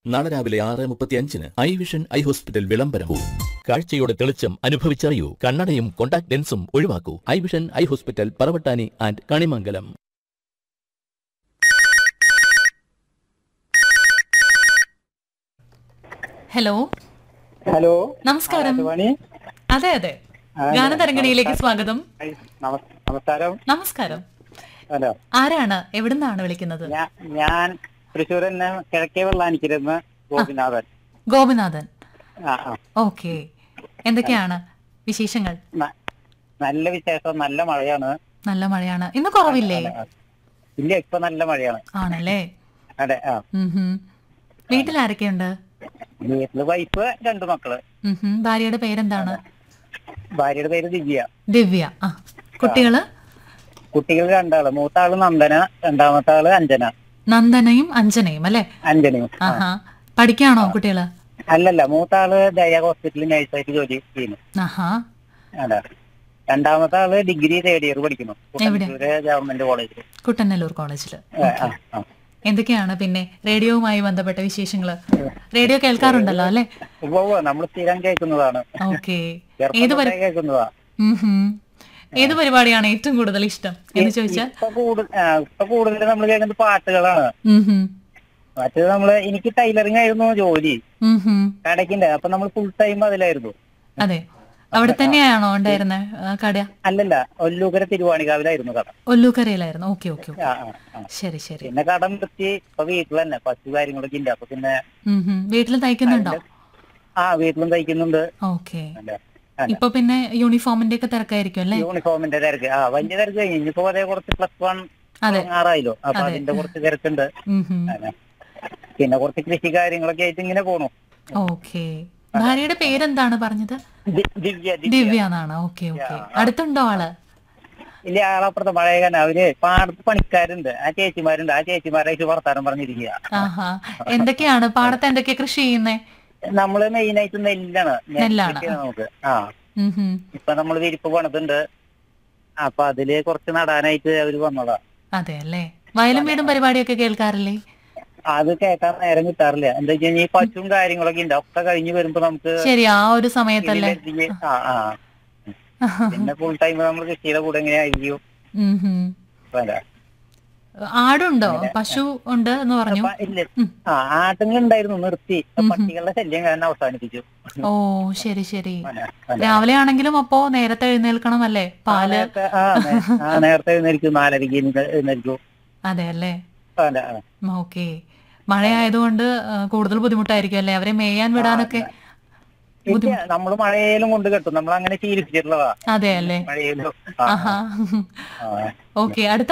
നാളെ രാവിലെ 6:35 I vision eye hospital വിളംബരവും. കാഴ്ചയുടെ തെളിച്ചം അനുഭവിച്ചറിയൂ. കണ്ണടയും contact ലെൻസും ഒഴിവാക്കൂ. I vision eye hospital, Paravattani and Kanimangalam. Hello hello, നമസ്കാരം. അതെ അതെ, ഗാനതരംഗിണിയിലേക്ക് സ്വാഗതം. നമസ്കാരം. നമസ്കാരം. ഹലോ, ആരാണ്, എവിടുന്നാണ് വിളിക്കുന്നത്? ഞാൻ തൃശ്ശൂർ തന്നെ കിഴക്കേ വെള്ളാനിക്കിരുന്ന് ഗോപിനാഥൻ. ഗോപിനാഥൻ. ആ, ആ. ഓക്കെ, എന്തൊക്കെയാണ് വിശേഷങ്ങൾ? നല്ല വിശേഷം. നല്ല മഴയാണ്. നല്ല മഴയാണ്. ഇന്ന് കുറവില്ലേ? ഇല്ല, ഇപ്പൊ നല്ല മഴയാണ്. ആണല്ലേ? അതെ. ആ, വീട്ടിൽ ആരൊക്കെയുണ്ട്? വീട്ടില് വൈഫ്, 2 മക്കള്. ഭാര്യയുടെ പേരെന്താണ്? ഭാര്യയുടെ പേര് ദിവ്യ. ദിവ്യ. ആ, കുട്ടികള്? കുട്ടികൾ 2 ആള്. മൂത്ത ആള് നന്ദന, രണ്ടാമത്തെ ആള് അഞ്ജന. നന്ദനയും അഞ്ജനയും അല്ലേ? അഞ്ജനയും. ആഹാ, പഠിക്കാണോ കുട്ടികള്? അല്ലല്ല, മൂത്ത ആള് ദയ ഹോസ്പിറ്റലിൽ നഴ്സായിട്ട് ജോലി ചെയ്യുന്നു. ആഹാ. അതെ. രണ്ടാമത്തെ ആള് ഡിഗ്രി 3rd ഇയർ പഠിക്കുന്നു. എവിടെ? ഗവൺമെന്റ് കോളേജിൽ, കുട്ടനെല്ലൂർ കോളേജില്. എന്തൊക്കെയാണ് പിന്നെ റേഡിയോവുമായി ബന്ധപ്പെട്ട വിശേഷങ്ങള്? റേഡിയോ കേൾക്കാറുണ്ടല്ലോ അല്ലെ? നമ്മൾ സ്ഥിരം കേൾക്കുന്നതാണ്. ഓക്കെ. കേൾക്കുന്നതാ. ഏത് പരിപാടിയാണ് ഏറ്റവും കൂടുതൽ ഇഷ്ടം എന്ന് ചോദിച്ചാൽ? ഇപ്പൊ കൂടുതൽ നമ്മൾ കേൾക്കുന്നത് പാട്ടുകളാണ്. മറ്റേത് എനിക്ക് ടൈലറിംഗ് ആയിരുന്നു ജോലി, കടക്കിന്റെ. അപ്പൊ നമ്മൾ ഫുൾ ടൈം അതിലായിരുന്നു. അതെ, അവിടെ തന്നെയാണോ ഉണ്ടായിരുന്ന കട? അല്ലല്ല, ഒല്ലൂക്കര തിരുവാണിക്കാവിലായിരുന്നു കട. ഒല്ലൂക്കരയിലായിരുന്നു. Okay okay. ശരി ശരി. പിന്നെ കട നിർത്തി ഇപ്പൊ വീട്ടിൽ തന്നെ പശു കാര്യങ്ങളൊക്കെ ഉണ്ട്. അപ്പൊ പിന്നെ വീട്ടിൽ തയ്ക്കുന്നുണ്ടോ? ആ, വീട്ടിലും തയ്ക്കുന്നുണ്ട്. ഓക്കെ. ഇപ്പൊ പിന്നെ യൂണിഫോമിന്റെ ഒക്കെ തിരക്കായിരിക്കും അല്ലേ? യൂണിഫോമിന്റെ തിരക്ക്. ആ, വലിയ തിരക്ക് കഴിഞ്ഞു. ഇനിയിപ്പോ അതേ കുറച്ച് +1 ആറായില്ലോ. അപ്പൊ അതിന്റെ കുറച്ച് തിരക്കുണ്ട്. പിന്നെ കുറച്ച് കൃഷി കാര്യങ്ങളൊക്കെ ആയിട്ട് ഇങ്ങനെ പോണു. ഓക്കെ. ഭാര്യയുടെ പേരെന്താണ് പറഞ്ഞത്? ദിവ്യ എന്നാണ്. Okay okay. അടുത്തുണ്ടോ ആള്? ഇല്ല, ആളപ്പുറത്തെ പഴയകാരൻ. അവര് പാടത്ത് പണിക്കാരുണ്ട്. ആ ചേച്ചിമാരുണ്ട്. ആ ചേച്ചിമാരായിട്ട് വർത്താനം പറഞ്ഞിരിക്കുക. ആഹാ. എന്തൊക്കെയാണ് പാടത്ത്, എന്തൊക്കെയാ കൃഷി ചെയ്യുന്നേ? നമ്മള് മെയിനായിട്ട് നെല്ലാണ്. നമുക്ക് ഇപ്പൊ നമ്മള് വിരിപ്പ് പണിതുണ്ട്. അപ്പൊ അതില് കുറച്ച് നടാനായിട്ട് അവര് വന്നതാ. അതെ അല്ലേ? വയലും വീടും പരിപാടിയൊക്കെ കേൾക്കാറില്ലേ? അത് കേൾക്കാൻ നേരം കിട്ടാറില്ല. എന്താ വെച്ച് കഴിഞ്ഞാൽ ഈ പശുവും കാര്യങ്ങളൊക്കെ ഉണ്ട്. ഒക്കെ കഴിഞ്ഞ് വരുമ്പോ നമുക്ക് ശരി, ആ ഒരു സമയത്തല്ലേ? പിന്നെ ഫുൾ ടൈം നമ്മൾ കൃഷിയുടെ കൂടെ എങ്ങനെയായിരിക്കും. ആടുണ്ടോ? പശു ഉണ്ട് എന്ന് പറഞ്ഞു. ഇല്ല, ആട്ടുങ്ങൾ ഉണ്ടായിരുന്നു, നിർത്തി. പട്ടികളുടെ ശല്യം കാരണം അവസാനിപ്പിച്ചു. ഓ, ശരി ശരി. രാവിലെ ആണെങ്കിലും അപ്പോ നേരത്തെ എഴുന്നേൽക്കണം അല്ലേ? പാല് നേരത്തെ എഴുന്നേൽക്കും. 4:30 എഴുന്നേൽക്കും. അതെ അല്ലേ? ഓക്കെ. മഴയായതുകൊണ്ട് കൂടുതൽ ബുദ്ധിമുട്ടായിരിക്കും അല്ലേ അവരെ മേയാൻ വിടാനൊക്കെ? നമ്മള് മഴയിലും കൊണ്ട് കെട്ടും. നമ്മൾ അങ്ങനെ ശീലിപ്പിച്ചിട്ടുള്ളതാ. അതെ അല്ലേ? മഴയിലും. ഓക്കെ. അടുത്ത